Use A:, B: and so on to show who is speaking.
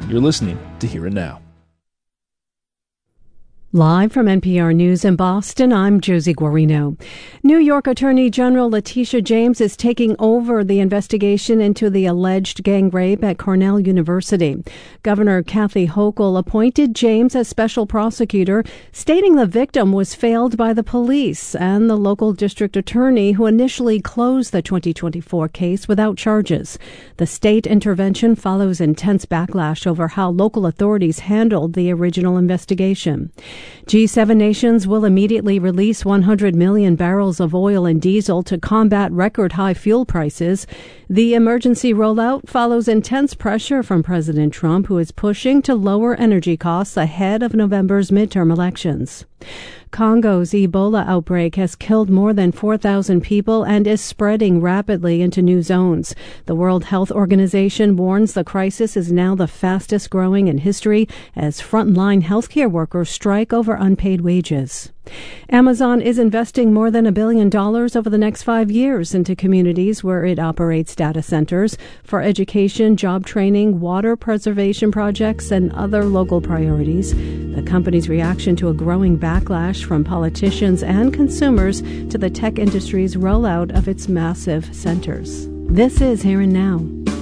A: You're listening to Here and Now.
B: Live from NPR News in Boston, I'm Josie Guarino. New York Attorney General Letitia James is taking over the investigation into the alleged gang rape at Cornell University. Governor Kathy Hochul appointed James as special prosecutor, stating the victim was failed by the police and the local district attorney who initially closed the 2024 case without charges. The state intervention follows intense backlash over how local authorities handled the original investigation. G7 nations will immediately release 100 million barrels of oil and diesel to combat record high fuel prices. The emergency rollout follows intense pressure from President Trump, who is pushing to lower energy costs ahead of November's midterm elections. Congo's Ebola outbreak has killed more than 4,000 people and is spreading rapidly into new zones. The World Health Organization warns the crisis is now the fastest growing in history as frontline healthcare workers strike over unpaid wages. Amazon is investing more than $1 billion over the next 5 years into communities where it operates data centers for education, job training, water preservation projects, and other local priorities. The company's reaction to a growing backlash from politicians and consumers to the tech industry's rollout of its massive centers. This is Here and Now.